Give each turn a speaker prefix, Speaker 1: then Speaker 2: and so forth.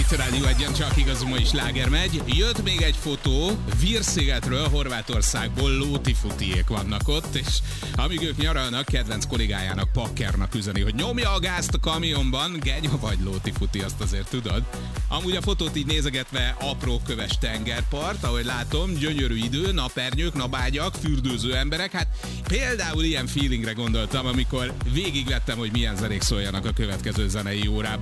Speaker 1: Itt a Rádió Egyen, csak igaz, ma is sláger megy. Jött még egy fotó, Vírszigetről, Horvátországból lótifutiék vannak ott, és amíg ők nyaralnak, kedvenc kollégájának, Pakkernak üzeni, hogy nyomja a gázt a kamionban, genya vagy lótifuti, azt azért tudod. Amúgy a fotót így nézegetve apró köves tengerpart, ahogy látom, gyönyörű idő, napernyők, napágyak, fürdőző emberek, hát például ilyen feelingre gondoltam, amikor végigvettem, hogy milyen zenék szóljanak a következő zenei órában.